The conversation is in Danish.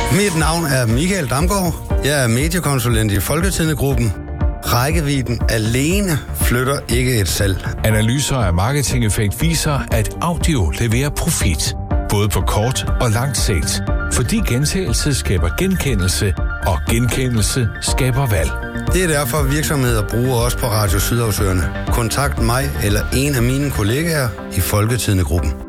Mit navn er Michael Damgaard. Jeg er mediekonsulent i Folketidende-gruppen. Rækkevidden alene flytter ikke et salg. Analyser af marketing-effekt viser, at audio leverer profit, både på kort og langt sigt, fordi gentagelse skaber genkendelse, og genkendelse skaber valg. Det er derfor, virksomheder bruger os på Radio Sydhavsøerne. Kontakt mig eller en af mine kollegaer i Folketidende-gruppen.